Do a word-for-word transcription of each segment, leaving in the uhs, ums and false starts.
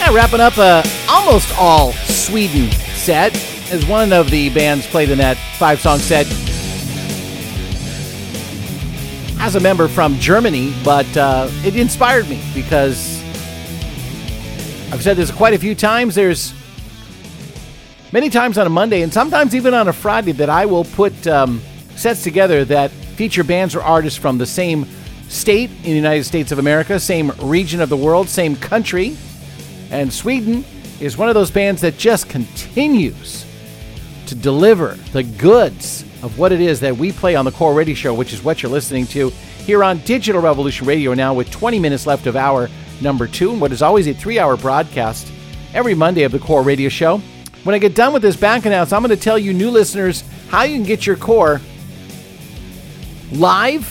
Yeah, wrapping up a almost all Sweden set as one of the bands played in that five-song set as a member from Germany, but uh, it inspired me because I've said this quite a few times. There's many times on a Monday and sometimes even on a Friday that I will put um, sets together that feature bands or artists from the same state in the United States of America, same region of the world, same country. And Sweden is one of those bands that just continues to deliver the goods of what it is that we play on the Core Radio Show, which is what you're listening to here on Digital Revolution Radio now with twenty minutes left of hour number two, and what is always a three-hour broadcast every Monday of the Core Radio Show. When I get done with this back announce, I'm going to tell you new listeners how you can get your Core live,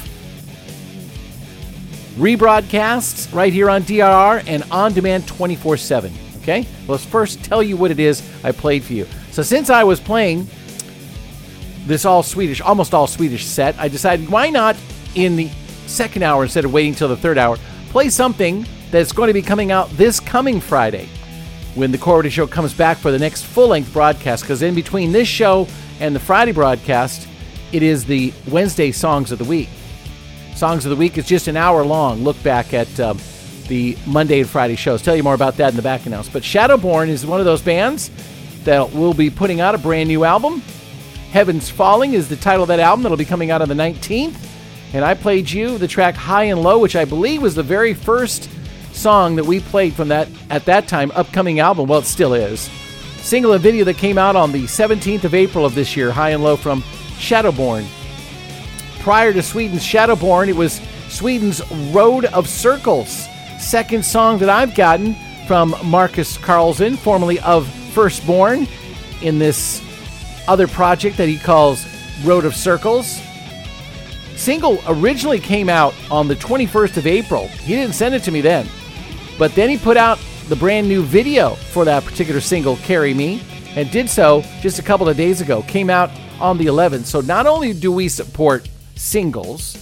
rebroadcasts right here on D R R and on demand twenty-four seven. Okay? Well, let's first tell you what it is I played for you. So since I was playing this all Swedish, almost all Swedish set, I decided why not in the second hour instead of waiting till the third hour, play something that's going to be coming out this coming Friday when the Core Radio Show comes back for the next full-length broadcast, because in between this show and the Friday broadcast, it is the Wednesday Songs of the Week. Songs of the Week is just an hour long look back at um, the Monday and Friday shows. Tell you more about that in the back announce. But Shadowborn is one of those bands that will be putting out a brand new album. Heaven's Falling is the title of that album that'll be coming out on the nineteenth. And I played you the track High and Low, which I believe was the very first song that we played from that, at that time, upcoming album. Well, it still is. Single and video that came out on the seventeenth of April of this year, High and Low from Shadowborn. Prior to Sweden's Shadowborn, it was Sweden's Road of Circles, second song that I've gotten from Marcus Karlsson, formerly of Firstborn, in this other project that he calls Road of Circles. Single originally came out on the twenty-first of April. He didn't send it to me then. But then he put out the brand new video for that particular single, Carry Me, and did so just a couple of days ago. Came out on the eleventh. So not only do we support singles,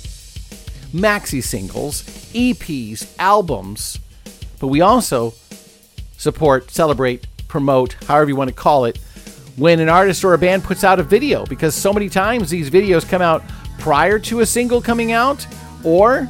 maxi singles, E Ps, albums, but we also support, celebrate, promote, however you want to call it, when an artist or a band puts out a video, because so many times these videos come out prior to a single coming out or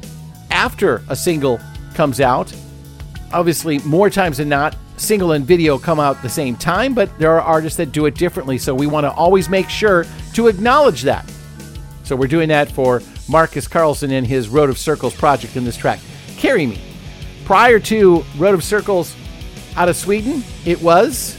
after a single comes out. Obviously, more times than not, single and video come out at the same time, but there are artists that do it differently, so we want to always make sure to acknowledge that. So we're doing that for Marcus Karlsson and his Road of Circles project in this track, Carry Me. Prior to Road of Circles out of Sweden, it was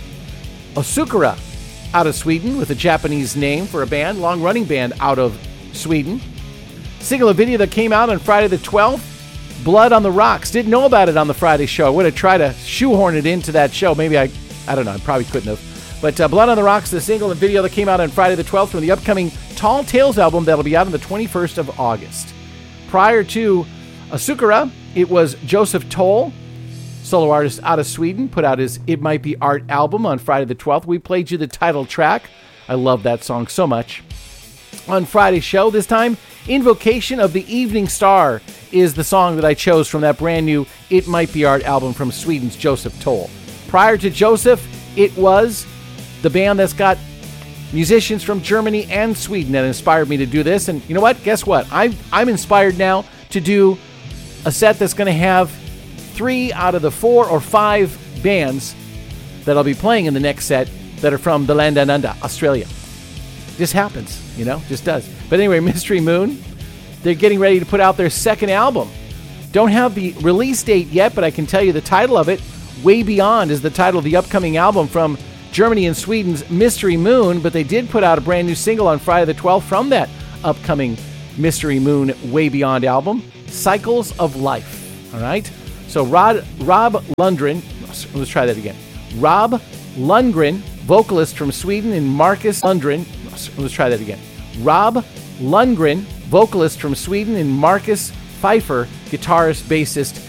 Osukura out of Sweden, with a Japanese name for a band, long-running band out of Sweden. Single and video that came out on Friday the twelfth, Blood on the Rocks. Didn't know about it on the Friday show. I would have tried to shoehorn it into that show. Maybe I, I don't know, I probably couldn't have. But uh, Blood on the Rocks, the single and video that came out on Friday the twelfth from the upcoming Tall Tales album that'll be out on the twenty-first of August. Prior to Asukara, it was Joseph Toll, solo artist out of Sweden, put out his It Might Be Art album on Friday the twelfth. We played you the title track. I love that song so much. On Friday's show, this time, Invocation of the Evening Star is the song that I chose from that brand new It Might Be Art album from Sweden's Joseph Toll. Prior to Joseph, it was the band that's got musicians from Germany and Sweden that inspired me to do this. And you know what? Guess what? I'm, I'm inspired now to do a set that's going to have three out of the four or five bands that I'll be playing in the next set that are from the Land Down Under, Australia. Just happens, you know, just does. But anyway, Mystery Moon, they're getting ready to put out their second album. Don't have the release date yet, but I can tell you the title of it. Way Beyond is the title of the upcoming album from Germany and Sweden's Mystery Moon, but they did put out a brand new single on Friday the twelfth from that upcoming Mystery Moon Way Beyond album, Cycles of Life. All right? So Rod, Rob Lundgren, let's try that again. Rob Lundgren, vocalist from Sweden, and Marcus Lundgren, let's try that again. Rob Lundgren, vocalist from Sweden, and Marcus Pfeiffer, guitarist, bassist